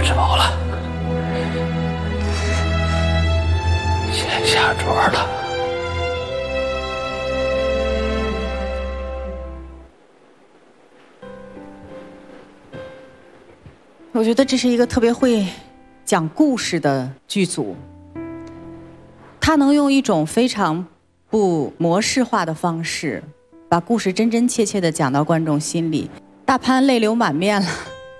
吃饱了，先下桌了。 我觉得这是一个特别会讲故事的剧组，他能用一种非常不模式化的方式，把故事真真切切地讲到观众心里。大潘泪流满面了。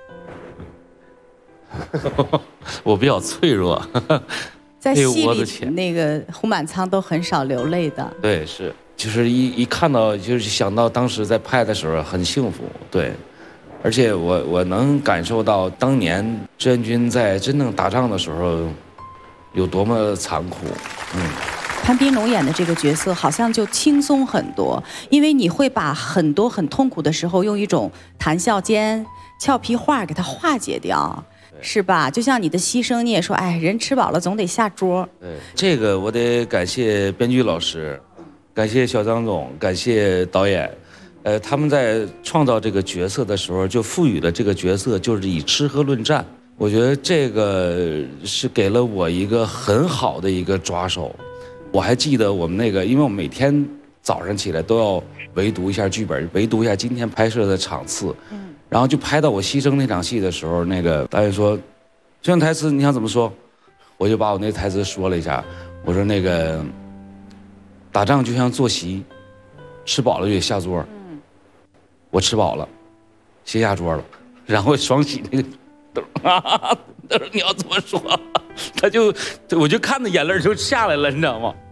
我比较脆弱， 在戏里那个胡满仓都很少流泪的。 对，是，就是一看到，就是想到当时在拍的时候很幸福，对。而且我能感受到当年志愿军在真正打仗的时候有多么残酷。 潘斌龙演的这个角色好像就轻松很多，因为你会把很多很痛苦的时候用一种谈笑间、俏皮话给它化解掉，是吧？就像你的牺牲，你也说，哎，人吃饱了总得下桌。 对，这个我得感谢编剧老师，感谢小张总，感谢导演。他们在创造这个角色的时候，就赋予了这个角色就是以吃喝论战。我觉得这个是给了我一个很好的一个抓手。我还记得我们那个，因为我们每天早上起来都要围读一下剧本，围读一下今天拍摄的场次。然后就拍到我牺牲那场戏的时候，那个导演说：“这样台词你想怎么说？”我就把我那台词说了一下，我说：“那个打仗就像坐席，吃饱了就得下桌。”我吃饱了，先下桌了，然后双喜那个豆他说你要怎么说，我就看着眼泪就下来了，你知道吗？